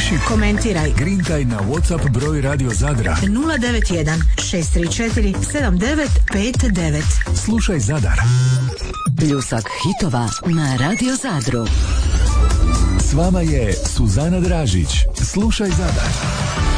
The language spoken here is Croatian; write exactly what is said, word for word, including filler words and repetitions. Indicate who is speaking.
Speaker 1: Piši,
Speaker 2: komentiraj,
Speaker 1: grintaj na WhatsApp broj Radio Zadra
Speaker 2: nula devet jedan šest tri četiri sedam devet pet devet.
Speaker 1: Slušaj Zadar.
Speaker 3: Pljusak hitova na Radio Zadru.
Speaker 1: S vama je Suzana Dražić. Slušaj Zadar.